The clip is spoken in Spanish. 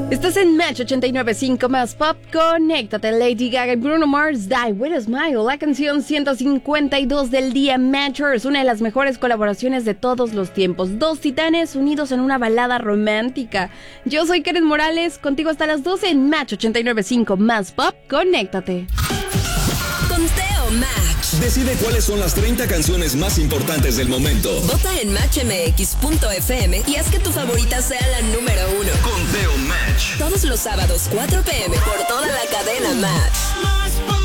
Estás en Match 89.5 más pop. Conéctate. Lady Gaga y Bruno Mars, Die With a Smile, la canción 152 del día. Matchers, una de las mejores colaboraciones de todos los tiempos. Dos titanes unidos en una balada romántica. Yo soy Karen Morales, contigo hasta las 12 en Match 89.5 más pop. Conéctate. Conteo Match. Decide cuáles son las 30 canciones más importantes del momento. Vota en matchmx.fm y haz que tu favorita sea la número 1. Conteo Match. Todos los sábados 4 p.m. por toda la cadena Match.